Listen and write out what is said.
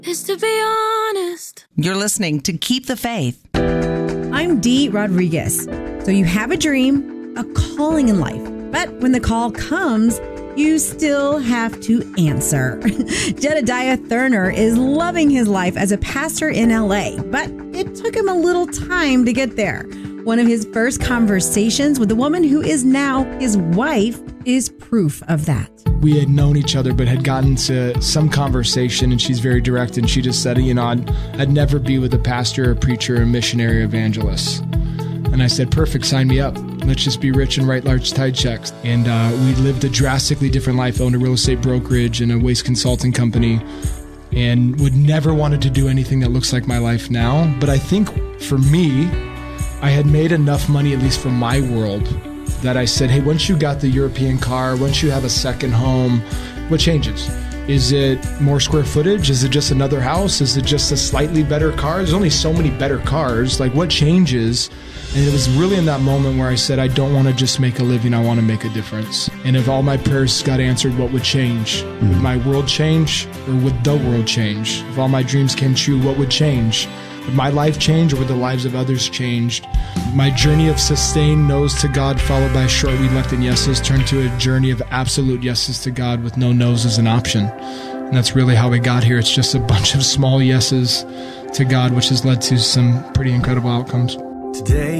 is to be honest. You're listening to Keep the Faith. I'm Dee Rodriguez. So you have a dream, a calling in life, but when the call comes, you still have to answer. Jedediah Thurner is loving his life as a pastor in LA, but it took him a little time to get there. One of his first conversations with the woman who is now his wife is proof of that. We had known each other, but had gotten to some conversation, and she's very direct, and she just said, I'd never be with a pastor, a preacher, a missionary, evangelist. And I said, perfect, sign me up. Let's just be rich and write large tithe checks. And we lived a drastically different life, owned a real estate brokerage and a waste consulting company, and would never wanted to do anything that looks like my life now. But I think for me, I had made enough money, at least from my world, that I said, hey, once you got the European car, once you have a second home, what changes? Is it more square footage? Is it just another house? Is it just a slightly better car? There's only so many better cars. Like, what changes? And it was really in that moment where I said, I don't want to just make a living, I want to make a difference. And if all my prayers got answered, what would change? Would my world change, or would the world change? If all my dreams came true, what would change? Would my life change, or would the lives of others change? My journey of sustained no's to God, followed by short reluctant yeses, turned to a journey of absolute yeses to God with no no's as an option. And that's really how we got here. It's just a bunch of small yeses to God, which has led to some pretty incredible outcomes. Today